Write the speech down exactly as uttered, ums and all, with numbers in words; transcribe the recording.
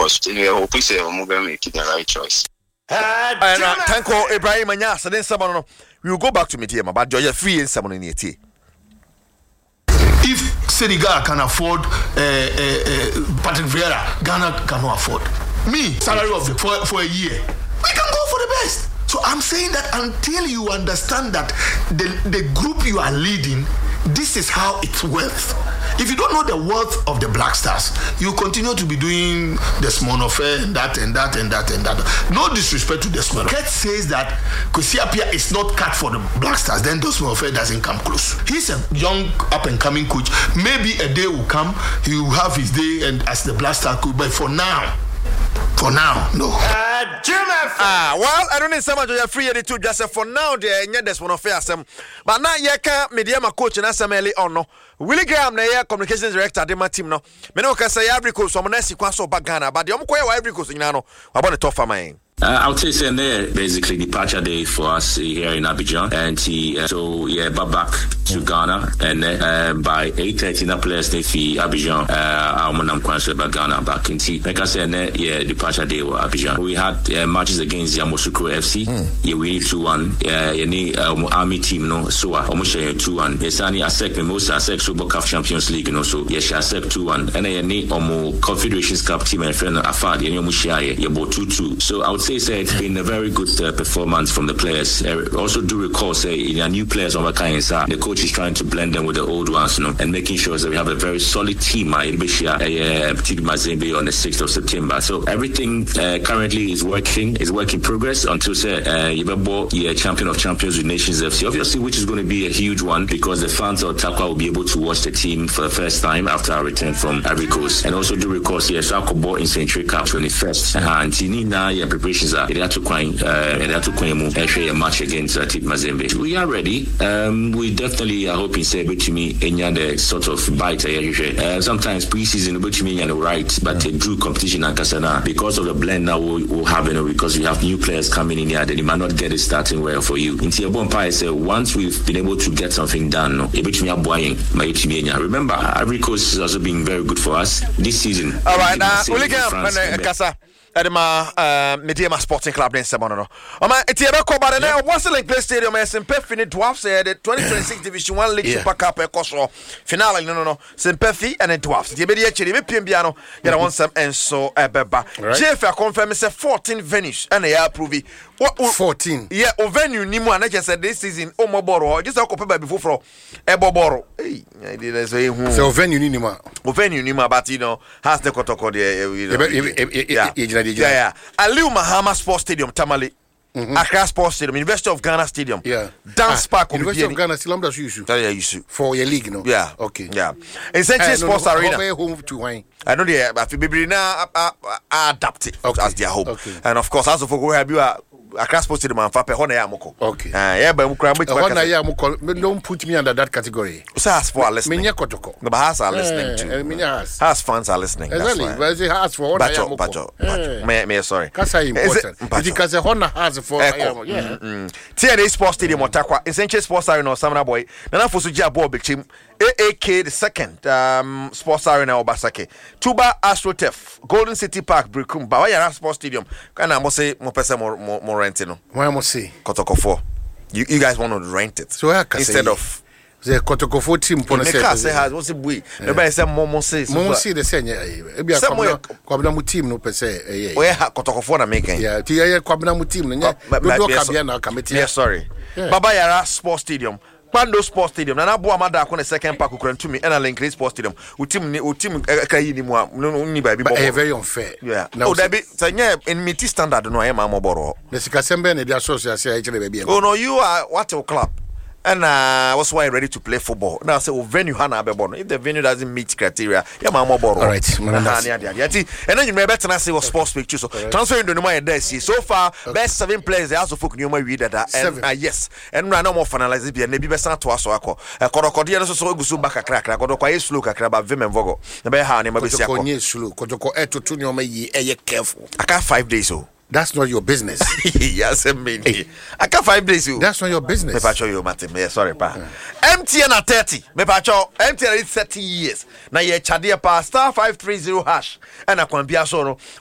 focus. We hope we say we're going to make the right choice. And uh, thank you, Ibrahim Anyas. And then someone we will go back to Mediama, but you're free in someone in the tea. If Senegal can afford uh, uh, uh, Patrick Vieira, Ghana cannot afford. Me, salary of the, for, for a year, we can go for the best. So I'm saying that until you understand that the, the group you are leading, this is how it's worth. If you don't know the worth of the Black Stars, you continue to be doing the small affair and that and that and that and that. No disrespect to the small. Ket says that Kwesi Appiah is not cut for the Black Stars, then the small affair doesn't come close. He's a young up and coming coach. Maybe a day will come, he will have his day and as the Black Star coach, but for now, For now, no. Uh, ah, well, I don't need so much of your free editor just for now. There, yeah, that's one of fair some. But now, you can't media my coach and some early on. No, Willie Graham, the communications director, the my team. No, me no can say every coach, some nesi kwaso bagana, but the omko every coach, you know, about the top of mine. Uh, I would say saying there basically departure day for us here in Abidjan, and he, uh, so yeah, but back to Ghana, and uh, by eight thirty, na players they fee Abidjan. Uh, I'm on Kwanso about Ghana back in T. Like I said, yeah, departure day for Abidjan. We had uh, matches against Yamoussoukro F C. Mm. Yeah, we two one. Yeah, any um, army team no, so I almost share two one. Yes, I need a second most a second Super Cup Champions League, you know. So yes, I second two one. And I need um Confederations Cup team and friend Afad, you know, Mushia, yeah, about two two. So I would say say it's been a very good uh, performance from the players. Uh, also do recall say in our new players on Wakainsa, the coach is trying to blend them with the old ones, you know, and making sure that we have a very solid team uh, in Bishia, uh, Mazembe on the sixth of September. So everything uh, currently is working, is work in progress until say uh, Yibabo, yeah, champion of champions with Nations F C, obviously, which is going to be a huge one because the fans of Takwa will be able to watch the team for the first time after our return from Ivory Coast. And also do recall say Sakobo in Century Cup twenty-first, and Tinina, yeah, preparations are. They had to coin, uh, they had to coin a match against uh, Tip Mazembe. We are ready. Um, we definitely are hoping say to me any other sort of bite. Uh, sometimes pre-season but me and right, but the true competition and Kasana because of the blend now we'll, we'll have you know, because we have new players coming in here that they might not get it starting well for you. In Tiabompa, I say once we've been able to get something done, no, remember Ivory Coast has also been very good for us this season. All right, now uh, Kasa. Edema uh Mediama Sporting Club den Semono. Oma etiebe ko ba na what's like play stadium Sempe fini dwarf said the twenty twenty-six Division one League Super Cup e koso finale no no Sempe fi and dwarfs. Etiebe dey chiri be piem bia no yera won sam enso ebeba. J F A confirm say fourteen venues and ya approve fourteen. Yeah, o venue ni mu na said this season o mo boro just go paper before for e boboro. Hey, I did say hu. So venue ni mu. O venue ni mu but you know has the kotoko there you know. Yeah. Yeah, yeah. Aliu Mahama Sports Stadium, Tamale. Mm-hmm. Accra Sports Stadium, University of Ghana Stadium. Yeah. Dance ah, Park. University of Ghana Stadium, that's you. Yeah, you for your league, no? Yeah. Okay. Yeah. Essentially uh, Sports no, no, Arena. Home to wine. I know they but we now adapt it okay. as their home. Okay. And of course, as of go have you Accra Sports Stadium and Fape Hona Yamoko. Okay. Uh, yeah, but Hona Yamoko, don't put me under that category. So as for listening. Minya Kotoko. The Bahas are listening too. Minya has. Has fans are listening. Exactly. But it has for Hona Yamoko. Bacho, Bacho, May, may sorry. That's important. Because Hona has for Yamoko. Yeah. T N A Sports Stadium Otakwa, Essential Sports Arena or Samana Boy. Nana Fosuja Bob Bichim. A A K the second um, Sports Arena Obasake. Tuba AstroTurf, Golden City Park, Brikum, Bawaya Sports Stadium. Can I must say more person more more renting? Why must say Kotoko four? You you guys want to rent it? So I can instead say of the Kotoko four team. Pona say has what's it we? Nobody say Momo say. Momo say the same. Ebi a kwabna mu team no pese eh. Oya Kotoko four na making. Yeah, ti ya kwabna mu team no. Nya do do kabia na committee. Yeah, sorry. Bawaya Sports Stadium. Pando Sports Stadium na na bo amada ko na second park kurantumi and a link Sports Stadium utim ni utim kayi ni mu no ni ba bi bo very unfair. Yeah. Oh that be say in meet standard no am amoboro na sika sembe na dia association ya kire ba bi. Oh no, you are what a club and uh was why ready to play football. Now say venue hana abebo. If the venue doesn't meet criteria, ya ma amoboro. All right. And then you may better na say was sports picture so transfer into no my there see so far best seven players they also folk nyoma wi dada and uh, yes and na no more finalize bi na bi be san to aso akọ kodokode no so so egusu baka krakra kodokwa ye slow kakra ba vim envogo na be ha na ma be si akọ kodokwa slow kodokwa etoto nyoma yi eye careful aka five days oh. That's not your business. Yes, I mean, I can't five days. You. That's not your business. Me pacho you, Martin. Me sorry, pa. Yeah. M T N at thirty. Me pacho M T N is thirty years. Na ye chadia pa star five three zero hash. And I can be a soro.